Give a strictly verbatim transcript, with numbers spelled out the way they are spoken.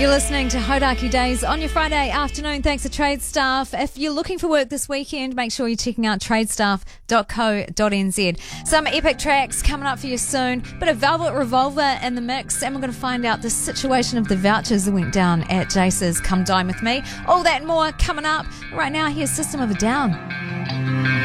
You're listening to Hodaki Days on your Friday afternoon. Thanks to Trade Staff. If you're looking for work this weekend, make sure you're checking out tradestaff dot co dot n z. Some epic tracks coming up for you soon. Bit of Velvet Revolver in the mix, and we're going to find out the situation of the vouchers that went down at Jace's Come Dine With Me. All that and more coming up. Right now, here's System of a Down.